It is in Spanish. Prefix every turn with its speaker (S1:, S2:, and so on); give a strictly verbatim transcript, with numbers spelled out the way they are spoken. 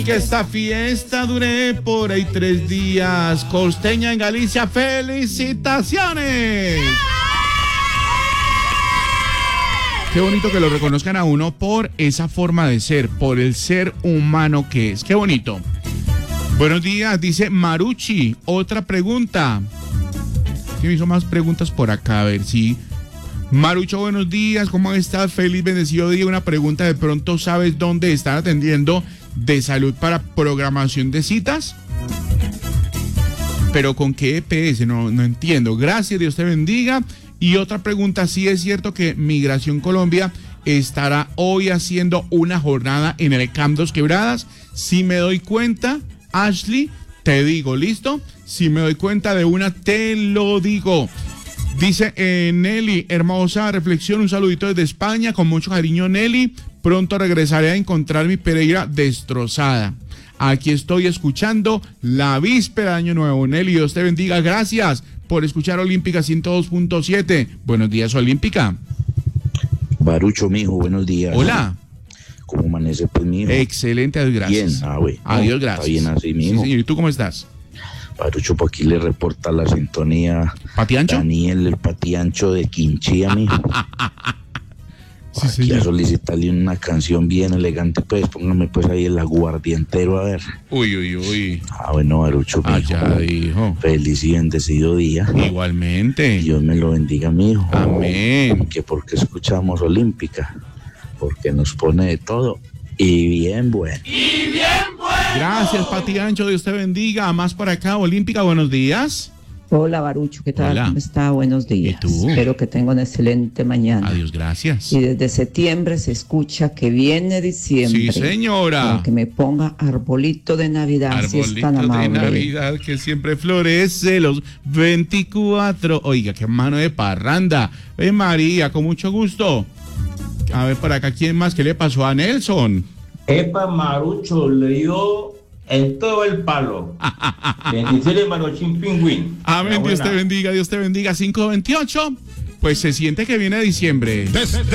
S1: Que esta fiesta dure por ahí tres días. Costeña en Galicia, felicitaciones. Qué bonito que lo reconozcan a uno por esa forma de ser, por el ser humano que es. Qué bonito. Buenos días, dice Maruchi. Otra pregunta. ¿Qué me hizo más preguntas por acá? A ver si... Marucho, buenos días, ¿cómo estás? Feliz, bendecido día. Una pregunta, ¿de pronto sabes dónde están atendiendo de salud para programación de citas? ¿Pero con qué E P S? No, no entiendo. Gracias, Dios te bendiga. Y otra pregunta, ¿sí es cierto que Migración Colombia estará hoy haciendo una jornada en el Camp Dos Quebradas? Si me doy cuenta, Ashley, te digo, ¿listo? Si me doy cuenta de una, te lo digo. Dice eh, Nelly, hermosa reflexión, un saludito desde España, con mucho cariño, Nelly. Pronto regresaré a encontrar mi Pereira destrozada. Aquí estoy escuchando la víspera de Año Nuevo. Nelly, Dios te bendiga. Gracias por escuchar Olímpica ciento dos punto siete. Buenos días, Olímpica.
S2: Barucho, mijo, buenos días.
S1: Hola.
S2: ¿Cómo amanece, pues, mijo?
S1: Excelente, adiós, gracias.
S2: Bien, ah, güey.
S1: Adiós, gracias.
S2: Está bien así, mijo.
S1: Sí, señor. ¿Y tú cómo estás?
S2: Barucho, por aquí le reporta la sintonía.
S1: ¿Patiancho?
S2: Daniel, el patiancho de Quinchía, mijo.
S1: Sí,
S2: aquí
S1: señor.
S2: a solicitarle una canción bien elegante, pues, póngame pues ahí el aguardientero, a ver.
S1: Uy, uy, uy.
S2: Ah, bueno, Barucho, mijo.
S1: Allá dijo.
S2: Feliz y bendecido día.
S1: Igualmente.
S2: Dios me lo bendiga, mijo.
S1: Amén.
S2: Que porque escuchamos Olímpica, porque nos pone de todo y bien bueno.
S1: Y bien bueno. Gracias, Pati Ancho, Dios te bendiga. Más por acá, Olímpica, buenos días.
S3: Hola, Barucho, ¿qué tal?
S1: Hola.
S3: ¿Cómo está? Buenos días.
S1: ¿Y tú?
S3: Espero que tenga una excelente mañana.
S1: Adiós, gracias.
S3: Y desde septiembre se escucha que viene diciembre.
S1: Sí, señora.
S3: Para que me ponga arbolito de Navidad, si es tan
S1: Arbolito de
S3: amable.
S1: Navidad que siempre florece los veinticuatro. Oiga, qué mano de parranda. Eh, María, con mucho gusto. A ver, por acá, ¿quién más? ¿Qué le pasó a Nelson?
S4: Epa, Marucho, le dio en todo el palo. Bendiciones, Maruchín Pingüín.
S1: Amén, Dios te bendiga, Dios te bendiga. cinco veintiocho, pues se siente que viene diciembre.